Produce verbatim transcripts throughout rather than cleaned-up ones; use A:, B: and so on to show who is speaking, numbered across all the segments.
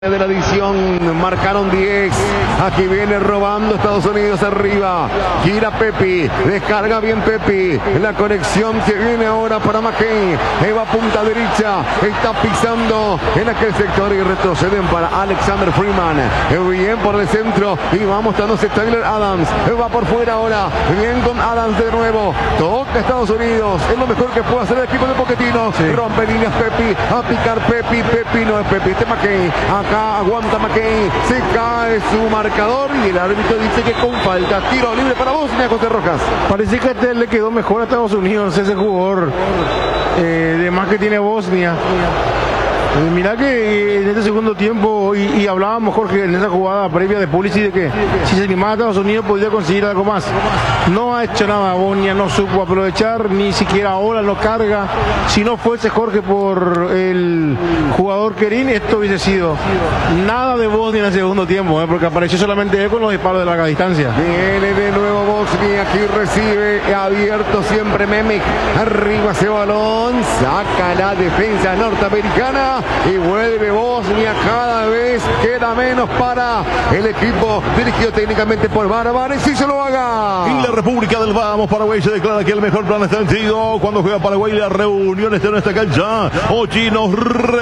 A: de la edición, marcaron diez. Aquí viene robando Estados Unidos arriba. Gira Pepi, descarga bien Pepi. La conexión que viene ahora para McKay. Eva punta derecha, está pisando en aquel sector y retroceden para Alexander Freeman. Bien por el centro y va mostrándose Tyler Adams. Va por fuera ahora. Bien con Adams de nuevo. Toca Estados Unidos. Es lo mejor que puede hacer el equipo de Pochettino. Sí. Rompe líneas Pepi. A picar Pepi. Pepi no es Pepi. Este McKay. Acá aguanta McKay, se cae su marcador y el árbitro dice que con falta, tiro libre para Bosnia, José Rojas.
B: Parece que este le quedó mejor a Estados Unidos ese jugador, eh, de más que tiene Bosnia. Eh, mirá que en este segundo tiempo, y, y hablábamos, Jorge, en esa jugada previa de Pulisic, de que si se animaba a Estados Unidos podría conseguir algo más. No ha hecho nada Bosnia, no supo aprovechar, ni siquiera ahora lo carga. Si no fuese, Jorge, por el jugador Kerin, esto hubiese sido nada de Bosnia en el segundo tiempo, eh, porque apareció solamente él con los disparos de larga distancia.
A: Viene de nuevo Bosnia, aquí recibe, abierto siempre Memic, arriba ese balón, saca la defensa norteamericana. Y vuelve Bosnia, cada vez queda menos para el equipo dirigido técnicamente por Bárbara. Y si se lo haga.
C: Y la República del Vamos, Paraguay se declara que el mejor plan está en Tigo. Cuando juega Paraguay, la reunión está en esta cancha. Ochi nos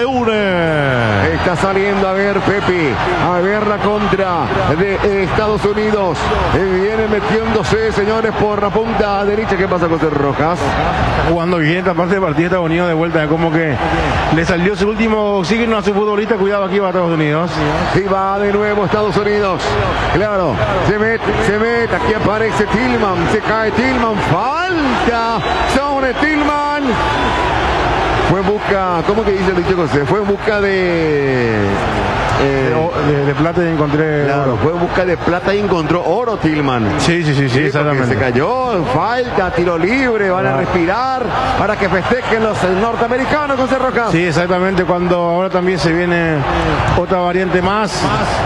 C: reúne.
A: Está saliendo a ver Pepi, a ver la contra de Estados Unidos. Y viene metiéndose, señores, por la punta derecha. ¿Qué pasa con José Rojas?
B: Está jugando bien esta parte del partido. Estados Unidos de vuelta, como que le salió su último oxígeno a su futbolista. Cuidado, aquí va Estados Unidos.
A: Y va de nuevo Estados Unidos. Claro, se mete, se mete. Aquí aparece Tillman. Se cae Tillman. Falta sobre Tillman. Fue en busca, ¿cómo que dice el dicho José? Fue en busca de...
B: Eh, de, de, de plata y encontré
A: claro,
B: oro.
A: Fue en busca de plata y encontró oro Tillman.
B: Sí, sí, sí, sí, exactamente.
A: Se cayó, falta, tiro libre, van ah. a respirar para que festejen los norteamericanos, José Rojas.
B: Sí, exactamente, cuando ahora también se viene otra variante más,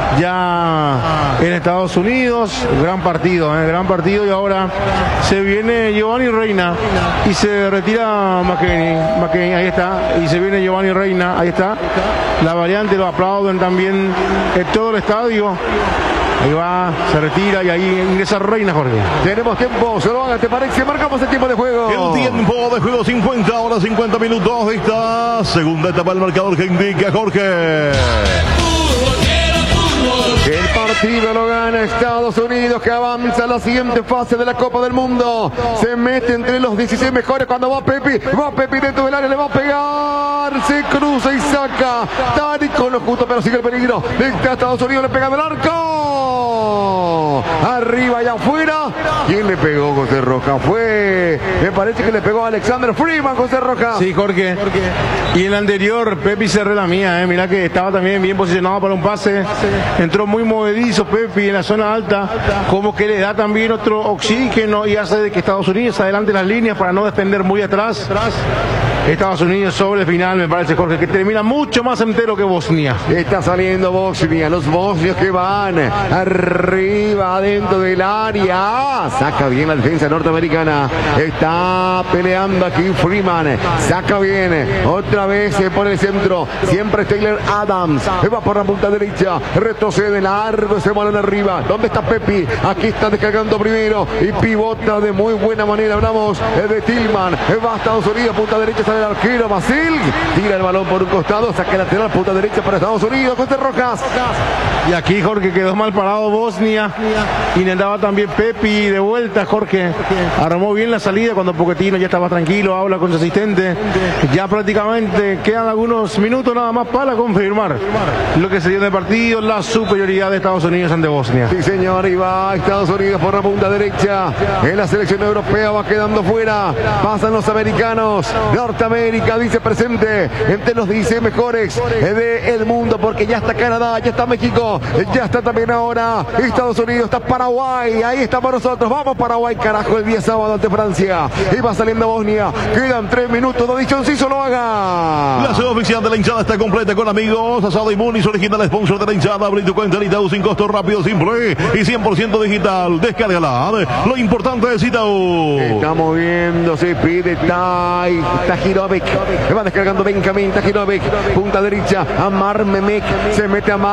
B: ya en Estados Unidos, gran partido, eh, gran partido, y ahora se viene Giovanni Reina y se retira McKay, McKay, ahí está, y se viene Giovanni Reina, ahí está, la variante, lo aplauden también en todo el estadio. Ahí va, se retira y ahí ingresa Reina, Jorge.
A: Tenemos tiempo, se lo haga, ¿te parece? Marcamos el tiempo de juego.
C: El tiempo de juego, cincuenta horas, cincuenta minutos de esta segunda etapa del marcador que indica Jorge.
A: El partido lo gana Estados Unidos, que avanza a la siguiente fase de la Copa del Mundo. Se mete entre los dieciséis mejores cuando va Pepi. Va Pepi dentro del área, le va a pegar. Se cruza y saca. Tari con lo justo, pero sigue el peligro. Está Estados Unidos, le pega del arco. Arriba y afuera. ¿Quién le pegó, José Rojas? Fue, me parece que le pegó a Alexander Freeman, José Rojas.
B: Sí, Jorge. Y el anterior, Pepi cerró la mía, eh. Mirá que estaba también bien posicionado para un pase. Entró muy movedizo Pepi en la zona alta, como que le da también otro oxígeno y hace de que Estados Unidos adelante las líneas para no depender muy atrás. Estados Unidos sobre el final, me parece, Jorge, que termina mucho más entero que Bosnia.
A: Está saliendo Bosnia, los bosnios que van arriba dentro del área. Saca bien la defensa norteamericana. Está peleando aquí Freeman. Saca bien. Otra vez por el centro. Siempre Taylor Adams. Va por la punta derecha. Retrocede largo ese balón arriba. ¿Dónde está Pepi? Aquí está descargando primero. Y pivota de muy buena manera. Hablamos de Tillman. Va a Estados Unidos, punta derecha. El arquero Basil tira el balón por un costado, saca lateral, punta derecha para Estados Unidos, José Rojas.
B: Y aquí, Jorge, quedó mal parado Bosnia. Intentaba también Pepi de vuelta, Jorge. Armó bien la salida cuando Pochettino ya estaba tranquilo, habla con su asistente. Ya prácticamente quedan algunos minutos nada más para confirmar lo que se dio en el partido, la superioridad de Estados Unidos ante Bosnia.
A: Sí, señor, y va Estados Unidos por la punta derecha. En la selección europea va quedando fuera. Pasan los americanos. Norteamérica dice presente entre los dieciséis mejores del mundo, porque ya está Canadá, ya está México, ya está también ahora Estados Unidos, está Paraguay, ahí estamos nosotros, vamos Paraguay, carajo, el día sábado ante Francia, y va saliendo Bosnia, quedan tres minutos, no dicho sí, solo haga.
C: La sede oficial de la hinchada está completa con amigos, Asado y Munis, original sponsor de la hinchada, abrir tu cuenta en Itaú sin costo, rápido, simple y cien por ciento digital, descárgala, lo importante es Itaú.
A: Está moviéndose, pide Tai, está girando Tahirovic. Va descargando Benjamín Tahirovic. Punta derecha. Amar Memek. Se mete a